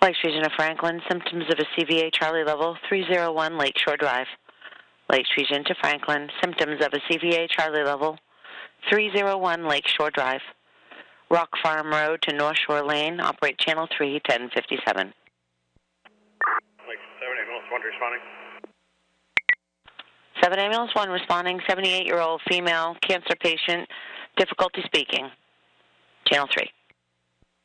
Lakes Region of Franklin, symptoms of a CVA Charlie level 301 Lakeshore Drive. Lakes Region to Franklin, symptoms of a CVA Charlie level 301 Lakeshore Drive. Rock Farm Road to North Shore Lane, operate Channel 3, 1057. Lake 7 Ambulance 1 responding. 7 Ambulance 1 responding, 78-year-old female, cancer patient, difficulty speaking. Channel 3.